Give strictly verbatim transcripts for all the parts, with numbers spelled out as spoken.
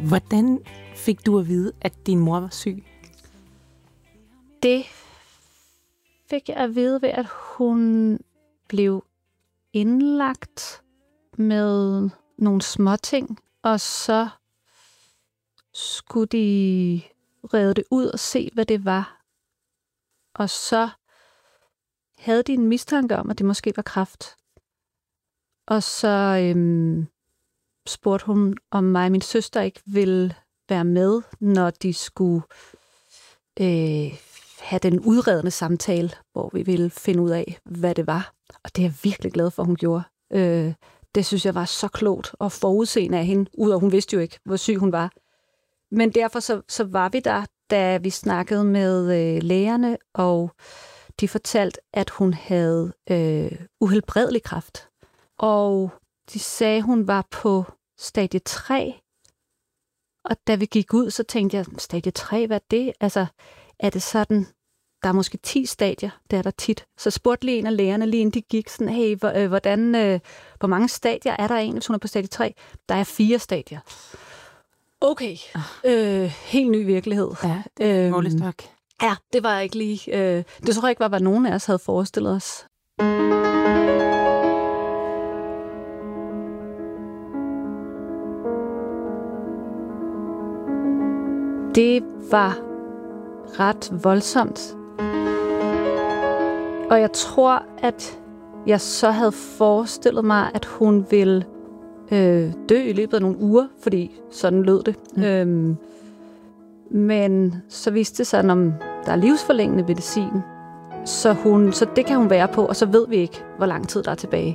Hvordan fik du at vide, at din mor var syg? Det fik jeg at vide ved, at hun blev indlagt med nogle småting, og så skulle de redde det ud og se, hvad det var. Og så havde de en mistanke om, at det måske var kræft. Og så øhm, spurgte hun, om mig og min søster ikke ville være med, når de skulle øh, have den udredende samtale, hvor vi ville finde ud af, hvad det var. Og det er jeg virkelig glad for, hun gjorde. Øh, det synes jeg var så klogt og forudseende af hende, udover hun vidste jo ikke, hvor syg hun var. Men derfor så, så var vi der, da vi snakkede med øh, lægerne, og de fortalte, at hun havde øh, uhelbredelig kræft. Og de sagde, hun var på stadie tre. Og da vi gik ud, så tænkte jeg, stadie tre, hvad er det? Altså, er det sådan, der er måske ti stadier, det er der tit. Så spurgte lige en af lægerne, lige inden de gik, sådan, hey, hvordan, øh, hvor mange stadier er der egentlig, hvis hun er på stadie tre? Der er fire stadier. Okay, øh, helt ny virkelighed. Ja, det er øhm, målestok. Ja, det var ikke lige... Øh, det tror jeg ikke var, hvad nogen af os havde forestillet os. Det var ret voldsomt. Og jeg tror, at jeg så havde forestillet mig, at hun ville øh, dø i løbet af nogle uger, fordi sådan lød det. Mm. Øhm, men så viste det sig, at der er livsforlængende medicin, så, hun, så det kan hun være på, og så ved vi ikke, hvor lang tid der er tilbage.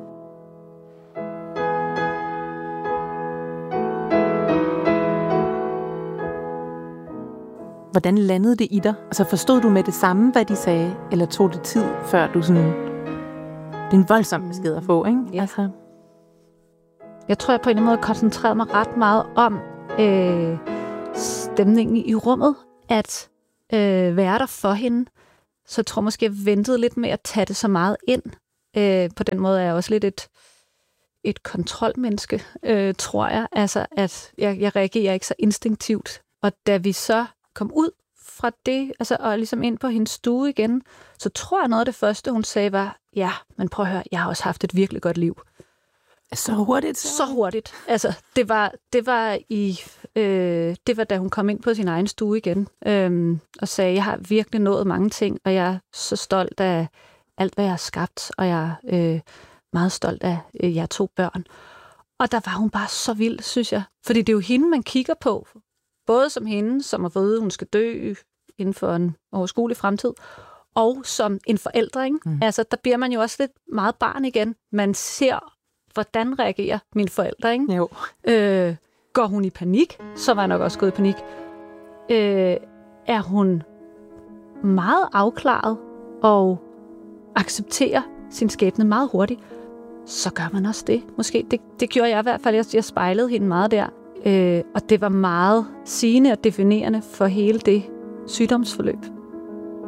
Hvordan landede det i dig? Altså forstod du med det samme, hvad de sagde, eller tog det tid, før du sådan... Det er en voldsom besked at få, ikke? Ja. Altså. Jeg tror, jeg på en eller anden måde koncentrerede mig ret meget om øh, stemningen i rummet, at øh, være der for hende. Så jeg tror måske, jeg ventede lidt med at tage det så meget ind. Øh, på den måde er jeg også lidt et, et kontrolmenneske, øh, tror jeg. Altså, at jeg, jeg reagerer ikke så instinktivt. Og da vi så kom ud fra det, altså, og ligesom ind på hendes stue igen, så tror jeg noget af det første, hun sagde var, ja, men prøv at høre, jeg har også haft et virkelig godt liv. Så hurtigt? Så, så hurtigt. Altså, det var, det var i, øh, det var da hun kom ind på sin egen stue igen, øh, og sagde, jeg har virkelig nået mange ting, og jeg er så stolt af alt, hvad jeg har skabt, og jeg er øh, meget stolt af øh, jer to børn. Og der var hun bare så vild, synes jeg. Fordi det er jo hende, man kigger på. Både som hende, som har fået, at hun skal dø inden for en overskuelig fremtid, og som en forælder, ikke? Mm. Altså, der bliver man jo også lidt meget barn igen. Man ser, hvordan reagerer mine forældre, ikke? Jo. Øh, går hun i panik, så var jeg nok også gået i panik. Øh, er hun meget afklaret og accepterer sin skæbne meget hurtigt, så gør man også det. Måske. Det, det gjorde jeg i hvert fald. Jeg, jeg spejlede hende meget der. Øh, og det var meget sigende og definerende for hele det sygdomsforløb.